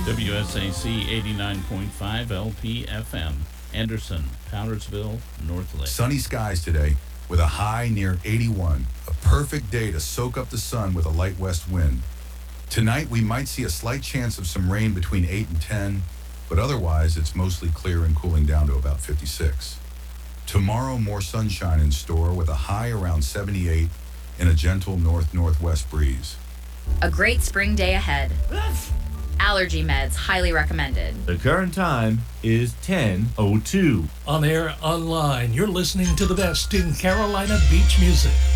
WSAC 89.5 LPFM, Anderson, Powdersville, North Lake. Sunny skies today with a high near 81. A perfect day to soak up the sun with a light west wind. Tonight, we might see a slight chance of some rain between 8 and 10, but otherwise, it's mostly clear and cooling down to about 56. Tomorrow, more sunshine in store with a high around 78 and a gentle north-northwest breeze. A great spring day ahead. Allergy meds highly recommended. The current time is 10:02. On air, online, you're listening to the best in Carolina beach music.